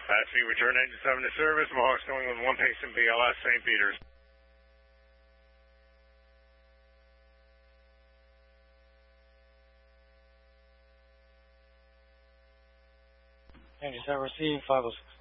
Capacity return engine 7 to service. Mohawk's going with 1 patient BLS St. Peter's. Engine 7 received, 506.